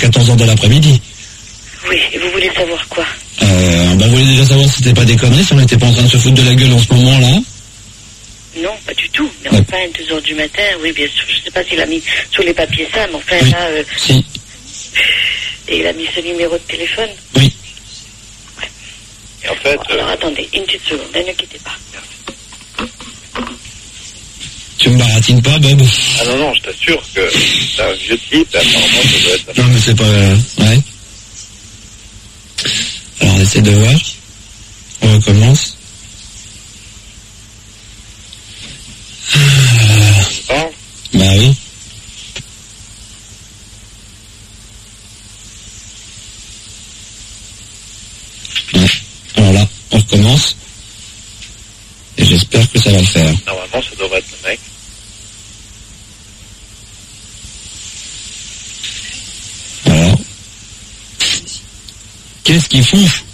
14h de l'après-midi. Oui, et vous voulez savoir quoi? Vous voulez déjà savoir si c'était pas des conneries, si on n'était pas en train de se foutre de la gueule en ce moment-là? Non, pas du tout. Mais enfin, 2h du matin, oui, bien sûr. Je sais pas s'il a mis sur les papiers ça, mais enfin, oui. là... Si. Et il a mis ce numéro de téléphone? Oui. Ouais. Et en fait... Alors, attendez, une petite seconde, ne quittez pas. Tu me baratines pas, Bob? Ah non, je t'assure que c'est un vieux type, et apparemment, ça doit être... Non, mais c'est pas... Ouais. Alors, on essaie de voir. On recommence. Bah oui. Ouais. Alors là, on recommence. Et j'espère que ça va le faire. Normalement, ça devrait être le mec. Alors. Qu'est-ce qu'ils font?